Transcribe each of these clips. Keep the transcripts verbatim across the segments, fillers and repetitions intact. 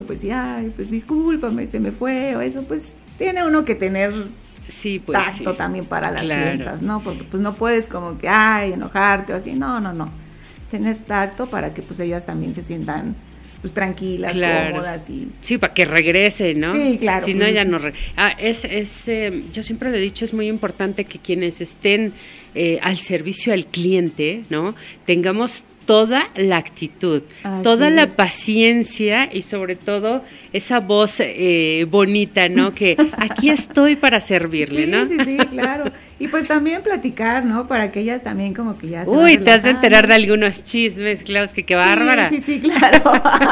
pues sí, ay, pues discúlpame, se me fue, o eso, pues tiene uno que tener sí, pues, tacto sí. también para las Claro. clientas, ¿no? Porque pues no puedes como que, ay, enojarte o así, no, no, no. Tener tacto para que pues ellas también se sientan pues tranquilas, Claro. cómodas y... Sí, para que regrese, ¿no? Sí, claro. Si no, pues, ya sí. no... Re- ah, es, es, eh, yo siempre lo he dicho, es muy importante que quienes estén eh, al servicio al cliente, ¿no? Tengamos toda la actitud, Así toda la es. paciencia y sobre todo esa voz eh, bonita, ¿no? Que aquí estoy para servirle, Sí, ¿no? sí, sí, claro. Y pues también platicar, ¿no? Para que ellas también como que ya se Uy, van te has de enterar de relajando. algunos chismes, Klaus, que qué bárbara. Sí, sí, sí, claro.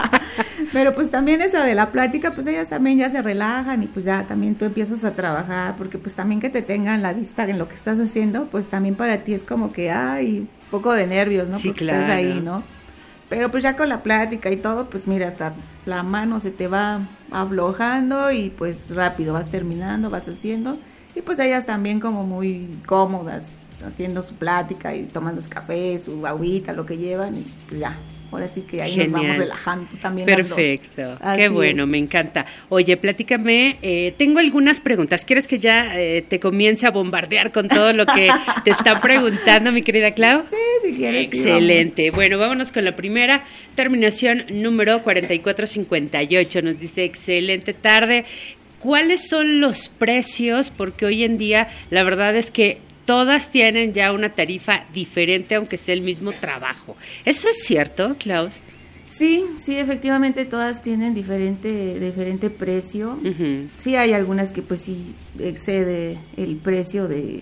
Pero pues también eso de la plática, pues ellas también ya se relajan y pues ya también tú empiezas a trabajar, porque pues también que te tengan la vista en lo que estás haciendo, pues también para ti es como que, ay, un poco de nervios, ¿no? Sí, porque claro. estás ahí, ¿no? Pero pues ya con la plática y todo, pues mira, hasta la mano se te va aflojando y pues rápido vas terminando, vas haciendo. Y pues ellas también como muy cómodas, haciendo su plática y tomando su café, su agüita, lo que llevan y pues ya. Ahora sí que ahí Genial. nos vamos relajando también las dos. Perfecto, Así qué bueno, es. me encanta. Oye, platícame, eh, tengo algunas preguntas. ¿Quieres que ya eh, te comience a bombardear con todo lo que te están preguntando, mi querida Clau? Sí, si quieres. sí, Excelente. Bueno, vámonos con la primera. Terminación número cuarenta y cuatro cincuenta y ocho. Nos dice, excelente tarde. ¿Cuáles son los precios? Porque hoy en día la verdad es que todas tienen ya una tarifa diferente, aunque sea el mismo trabajo. ¿Eso es cierto, Klaus? Sí, sí, efectivamente todas tienen diferente, diferente precio. Uh-huh. Sí hay algunas que pues sí excede el precio de,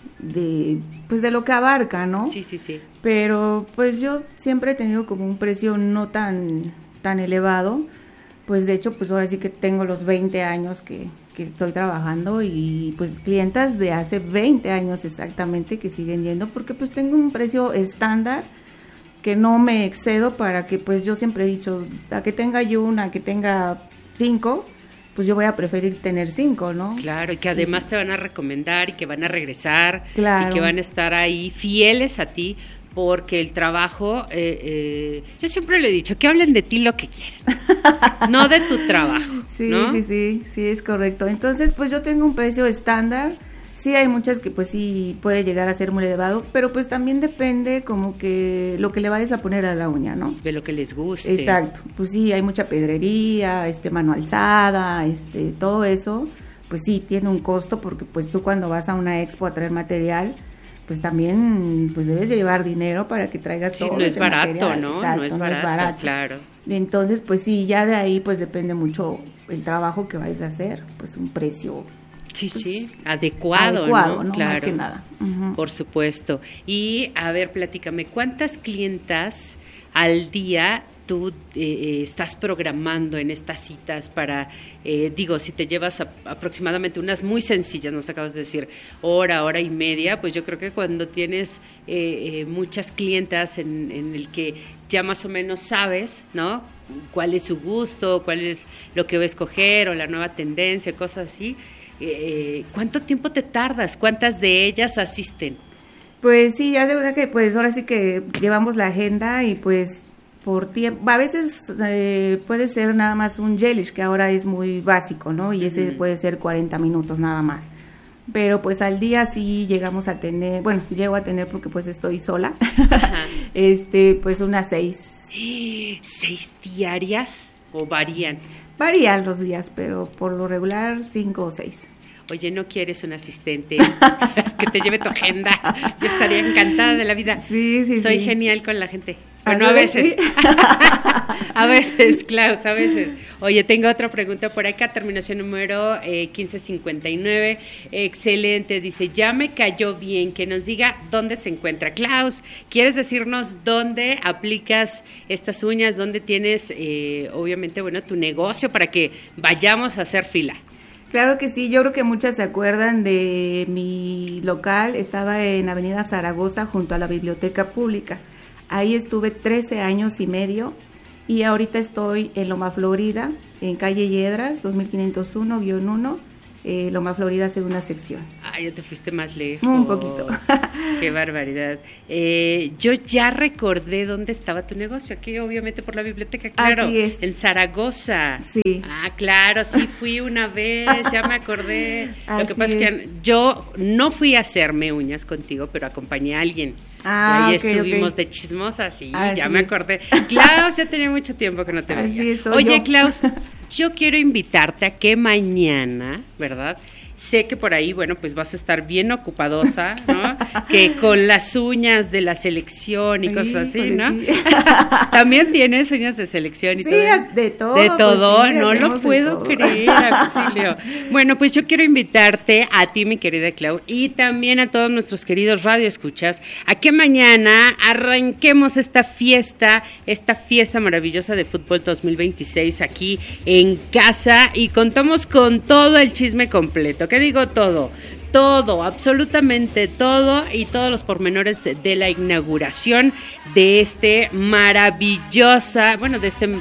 de, pues de lo que abarca, ¿no? Sí, sí, sí. Pero pues yo siempre he tenido como un precio no tan, tan elevado. Pues de hecho, pues ahora sí que tengo los veinte años que, que estoy trabajando y pues clientas de hace veinte años exactamente que siguen yendo porque pues tengo un precio estándar que no me excedo para que pues yo siempre he dicho, a que tenga yo una, que tenga cinco, pues yo voy a preferir tener cinco, ¿no? Claro, y que además te van a recomendar y que van a regresar Claro. y que van a estar ahí fieles a ti. Porque el trabajo, eh, eh, yo siempre le he dicho, que hablen de ti lo que quieran, no de tu trabajo, Sí, ¿no? sí, sí, sí, es correcto. Entonces, pues yo tengo un precio estándar. Sí hay muchas que pues sí puede llegar a ser muy elevado, pero pues también depende como que lo que le vayas a poner a la uña, ¿no? De lo que les guste. Exacto. Pues sí, hay mucha pedrería, este mano alzada, este todo eso, pues sí tiene un costo porque pues tú cuando vas a una expo a traer material, pues también pues debes de llevar dinero para que traigas Sí, todo no es ese barato, material. ¿no? Exacto, no es barato, claro. Entonces, pues sí, ya de ahí pues depende mucho el trabajo que vayas a hacer, pues un precio Sí, pues, sí, adecuado, adecuado, ¿no? ¿no? Claro. Más que nada. Ujú. Por supuesto. Y, a ver, platícame, ¿cuántas clientas al día tú eh, estás programando en estas citas para, eh, digo, si te llevas a, aproximadamente unas muy sencillas, nos acabas de decir, hora, hora y media, pues yo creo que cuando tienes eh, eh, muchas clientas en, en el que ya más o menos sabes, ¿no?, cuál es su gusto, cuál es lo que va a escoger o la nueva tendencia, cosas así, eh, ¿cuánto tiempo te tardas? ¿Cuántas de ellas asisten? Pues sí, ya se cuenta que pues ahora sí que llevamos la agenda y pues por tiempo, a veces eh, puede ser nada más un gelish, que ahora es muy básico, ¿no? Y ese uh-huh. puede ser cuarenta minutos nada más. Pero pues al día sí llegamos a tener, bueno, llego a tener porque pues estoy sola, este, pues unas seis. ¿Seis diarias o varían? Varían los días, pero por lo regular cinco o seis. Oye, ¿no quieres un asistente que te lleve tu agenda? Yo estaría encantada de la vida. Sí, sí, Soy sí. genial con la gente. Bueno, a veces. ¿Sí? A veces, Klaus, a veces. Oye, tengo otra pregunta por acá, terminación número eh, quince cincuenta y nueve. Excelente, dice, ya me cayó bien, que nos diga dónde se encuentra. Klaus, ¿quieres decirnos dónde aplicas estas uñas? ¿Dónde tienes, eh, obviamente, bueno, tu negocio para que vayamos a hacer fila? Claro que sí, yo creo que muchas se acuerdan de mi local, estaba en Avenida Zaragoza junto a la Biblioteca Pública. Ahí estuve trece años y medio y ahorita estoy en Loma Florida, en calle Yedras, dos mil quinientos uno guión uno, eh, Loma Florida, segunda sección. Ah, ya te fuiste más lejos. Un poquito. Qué barbaridad. Eh, yo ya recordé dónde estaba tu negocio, aquí obviamente por la biblioteca, claro. Así es. En Zaragoza. Sí. Ah, claro, sí fui una vez, ya me acordé. Lo Así que pasa es que yo no fui a hacerme uñas contigo, pero acompañé a alguien. Ah, y ahí okay, estuvimos okay. de chismosas, sí, Así ya me es. acordé. Klaus, ya tenía mucho tiempo que no te veía. Así es, Oye, yo. Klaus, yo quiero invitarte a que mañana, ¿verdad? Sé que por ahí, bueno, pues vas a estar bien ocupadosa, ¿no? Que con las uñas de la selección y Sí, cosas así, pues ¿no? sí. También tienes uñas de selección y Sí, todo. de todo. De todo, pues sí, no lo hacemos de puedo todo. creer, auxilio. Bueno, pues yo quiero invitarte a ti, mi querida Clau, y también a todos nuestros queridos radioescuchas, a que mañana arranquemos esta fiesta, esta fiesta maravillosa de fútbol dos mil veintiséis aquí en casa y contamos con todo el chisme completo. ¿Qué digo todo? Todo, absolutamente todo y todos los pormenores de la inauguración de este maravillosa, bueno, de este eh,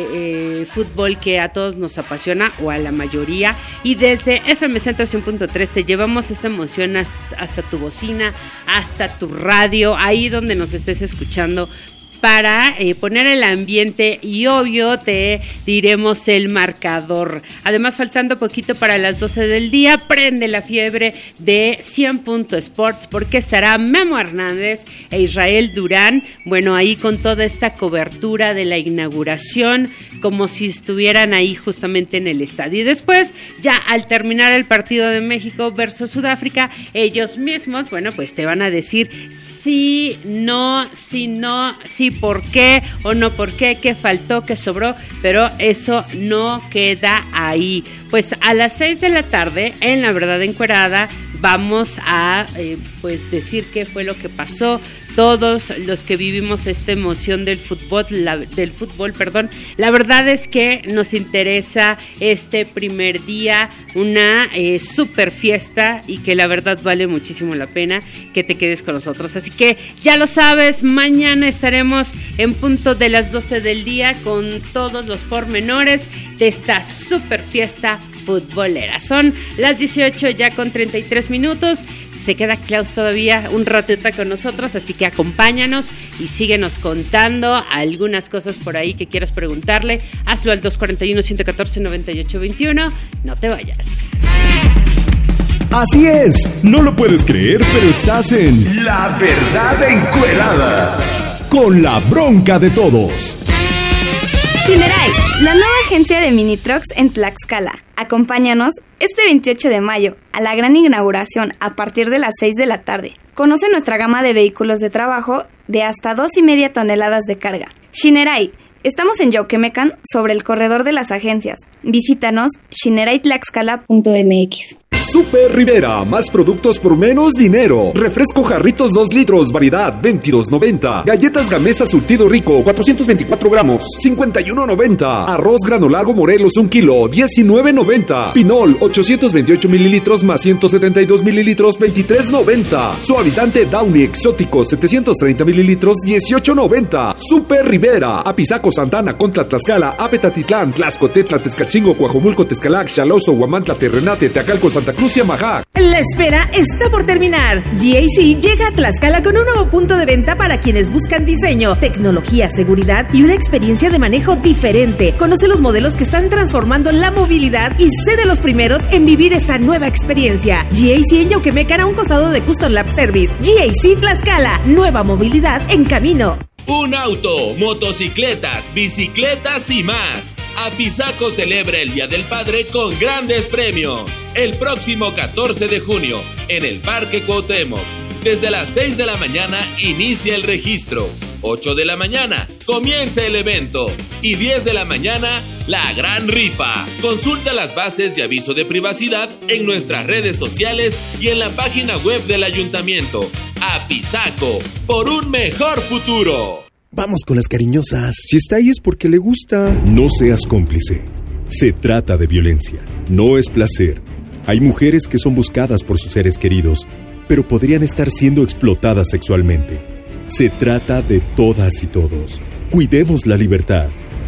eh, fútbol que a todos nos apasiona o a la mayoría, y desde F M ciento cien punto tres te llevamos esta emoción hasta, hasta tu bocina, hasta tu radio, ahí donde nos estés escuchando, para eh, poner el ambiente y obvio te diremos el marcador. Además, faltando poquito para las doce del día, prende la fiebre de cien punto Sports porque estará Memo Hernández e Israel Durán, bueno, ahí con toda esta cobertura de la inauguración, como si estuvieran ahí justamente en el estadio. Y después, ya al terminar el partido de México versus Sudáfrica, ellos mismos, bueno, pues te van a decir sí, no, sí, no, sí, por qué o no por qué, qué faltó, qué sobró, pero eso no queda ahí. Pues a las seis de la tarde, en La Verdad Encuerada, vamos a eh, pues decir qué fue lo que pasó. Todos los que vivimos esta emoción del fútbol, la, del fútbol, perdón, la verdad es que nos interesa este primer día, una eh, super fiesta y que la verdad vale muchísimo la pena que te quedes con nosotros. Así que ya lo sabes, mañana estaremos en punto de las doce del día con todos los pormenores de esta super fiesta futbolera. Son las dieciocho ya con treinta y tres minutos. Se queda Klaus todavía un ratito con nosotros, así que acompáñanos y síguenos contando algunas cosas por ahí que quieras preguntarle. Hazlo al dos cuatro uno, uno uno cuatro, nueve ocho dos uno. No te vayas. Así es, no lo puedes creer, pero estás en La Verdad Encuerada, con la bronca de todos. Shinerai, la nueva agencia de mini trucks en Tlaxcala. Acompáñanos este veintiocho de mayo a la gran inauguración a partir de las seis de la tarde. Conoce nuestra gama de vehículos de trabajo de hasta dos y media toneladas de carga. Shinerai, estamos en Yauquemecan sobre el corredor de las agencias. Visítanos shinerai tlaxcala punto m x. Super Rivera, más productos por menos dinero. Refresco Jarritos dos litros, variedad veintidós noventa. Galletas Gamesa surtido rico, cuatrocientos veinticuatro gramos, cincuenta y uno noventa. Arroz granulado Morelos un kilo, diecinueve noventa. Pinol ochocientos veintiocho mililitros más ciento setenta y dos mililitros, veintitrés noventa. Suavizante Downy exótico setecientos treinta mililitros, dieciocho noventa. Super Rivera, Apizaco, Santana, Contla, Tlaxcala, Apetatitlán, Tlaxcotetla, Tezcachimgo, Coajomulco, Tezcalac, Xaloso, Huamantla, Terrenate, Teacalco, Santa Cruz y Amajac. La espera está por terminar. G A C llega a Tlaxcala con un nuevo punto de venta para quienes buscan diseño, tecnología, seguridad y una experiencia de manejo diferente. Conoce los modelos que están transformando la movilidad y sé de los primeros en vivir esta nueva experiencia. G A C en Yauquemecan, a un costado de Custom Lab Service. G A C Tlaxcala, nueva movilidad en camino. Un auto, motocicletas, bicicletas y más. Apizaco celebra el Día del Padre con grandes premios. El próximo catorce de junio, en el Parque Cuauhtémoc. Desde las seis de la mañana inicia el registro. ocho de la mañana comienza el evento. Y diez de la mañana, la gran rifa. Consulta las bases de aviso de privacidad en nuestras redes sociales y en la página web del ayuntamiento. Apizaco, por un mejor futuro. Vamos con las cariñosas. Si está ahí es porque le gusta. No seas cómplice. Se trata de violencia, no es placer. Hay mujeres que son buscadas por sus seres queridos, pero podrían estar siendo explotadas sexualmente. Se trata de todas y todos. Cuidemos la libertad.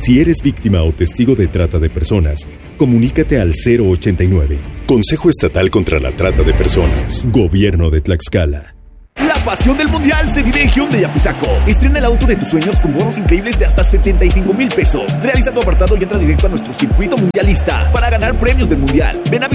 Si eres víctima o testigo de trata de personas, comunícate al cero ochenta y nueve. Consejo Estatal contra la Trata de Personas. Gobierno de Tlaxcala. La pasión del mundial se vive en Hyundai Apizaco. Estrena el auto de tus sueños con bonos increíbles de hasta setenta y cinco mil pesos. Realiza tu apartado y entra directo a nuestro circuito mundialista para ganar premios del mundial. Ven a